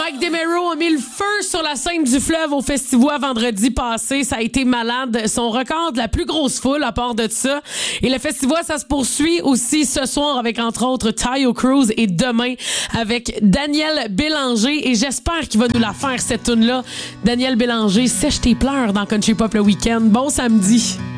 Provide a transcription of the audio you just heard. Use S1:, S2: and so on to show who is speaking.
S1: Mike DeMero a mis le feu sur la scène du Fleuve au Festivois vendredi passé. Ça a été malade. Son record de la plus grosse foule à part de ça. Et le Festivois, ça se poursuit aussi ce soir avec, entre autres, Taio Cruz et demain avec Daniel Bélanger. Et j'espère qu'il va nous la faire, cette tune-là. Daniel Bélanger, sèche tes pleurs dans Country Pop le week-end. Bon samedi.